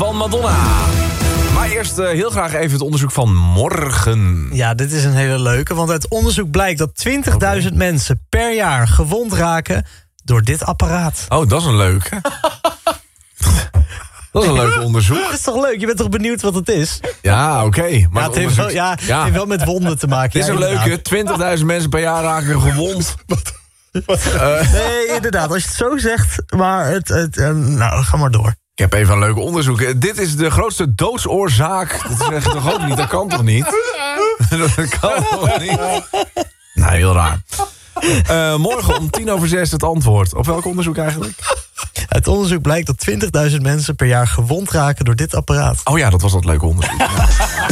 van Madonna. Maar eerst heel graag even het onderzoek van morgen. Ja, dit is een hele leuke, want uit onderzoek blijkt dat 20.000 mensen per jaar gewond raken door dit apparaat. Oh, dat is een leuke. Dat is een leuk onderzoek. Dat is toch leuk? Je bent toch benieuwd wat het is? Ja, oké. Maar het heeft wel met wonden te maken. Dit is een leuke. 20.000 mensen per jaar raken gewond. Nee, inderdaad. Als je het zo zegt, maar nou, ga maar door. Ik heb even een leuk onderzoek. Dit is de grootste doodsoorzaak. Dat zeg je toch ook niet? Dat kan toch niet? Dat kan toch niet? Nou, heel raar. Morgen om 5:10 het antwoord. Op welk onderzoek eigenlijk? Uit onderzoek blijkt dat 20.000 mensen per jaar gewond raken door dit apparaat. Oh ja, dat was dat leuke onderzoek. Ja.